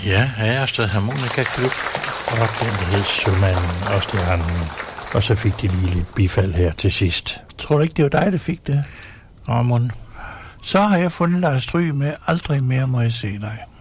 Ja, Ærestad Harmonikaklub, og den hed Sømanden og Stjernen. Og så fik de lige lidt bifald her til sidst. Tror du ikke, det var dig, der fik det? Ramon. Så har jeg fundet Lars Stryg med Aldrig mere må jeg se dig.